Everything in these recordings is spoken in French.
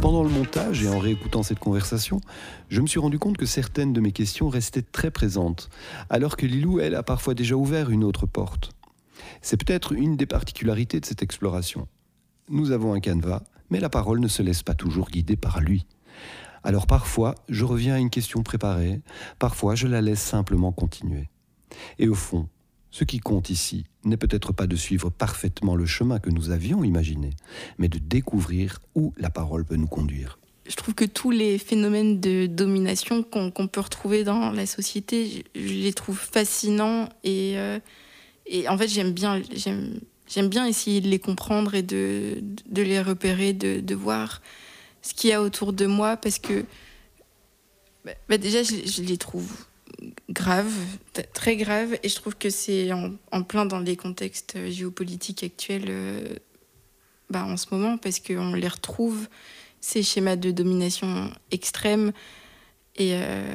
Pendant le montage et en réécoutant cette conversation, je me suis rendu compte que certaines de mes questions restaient très présentes, alors que Lilou, elle, a parfois déjà ouvert une autre porte. C'est peut-être une des particularités de cette exploration. Nous avons un canevas, mais la parole ne se laisse pas toujours guider par lui. Alors parfois, je reviens à une question préparée, parfois je la laisse simplement continuer. Et au fond, ce qui compte ici n'est peut-être pas de suivre parfaitement le chemin que nous avions imaginé, mais de découvrir où la parole peut nous conduire. Je trouve que tous les phénomènes de domination qu'on peut retrouver dans la société, je les trouve fascinants et en fait j'aime bien essayer de les comprendre et de les repérer, de voir ce qu'il y a autour de moi, parce que déjà je les trouve graves, très graves, et je trouve que c'est en plein dans les contextes géopolitiques actuels en ce moment, parce qu'on les retrouve, ces schémas de domination extrême, et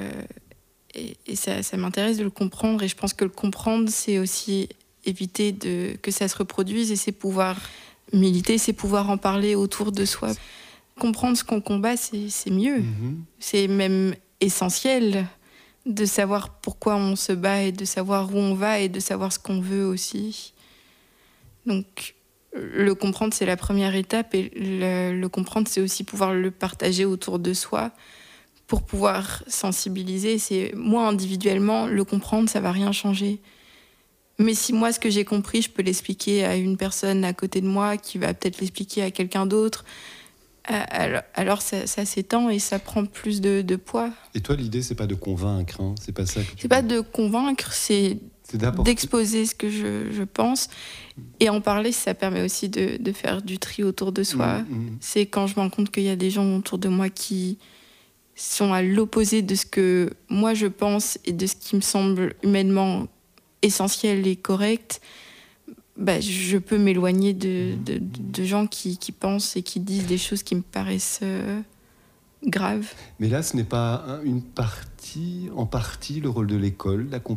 ça m'intéresse de le comprendre, et je pense que le comprendre, c'est aussi éviter que ça se reproduise, et c'est pouvoir militer, c'est pouvoir en parler autour de soi. Comprendre ce qu'on combat, c'est mieux. C'est même essentiel de savoir pourquoi on se bat et de savoir où on va et de savoir ce qu'on veut aussi. Donc, le comprendre, c'est la première étape, et le comprendre, c'est aussi pouvoir le partager autour de soi pour pouvoir sensibiliser. C'est moi, individuellement, le comprendre, ça va rien changer. Mais si moi, ce que j'ai compris, je peux l'expliquer à une personne à côté de moi qui va peut-être l'expliquer à quelqu'un d'autre, alors ça s'étend et ça prend plus de poids. Et toi, l'idée, c'est pas de convaincre, hein ? C'est pas ça que tu C'est pas de convaincre, c'est d'exposer ce que je pense. Et en parler, ça permet aussi de faire du tri autour de soi. C'est quand je me rends compte qu'il y a des gens autour de moi qui sont à l'opposé de ce que moi je pense et de ce qui me semble humainement essentiel et correct, je peux m'éloigner de gens qui pensent et qui disent des choses qui me paraissent graves. Mais là, ce n'est pas en partie le rôle de l'école,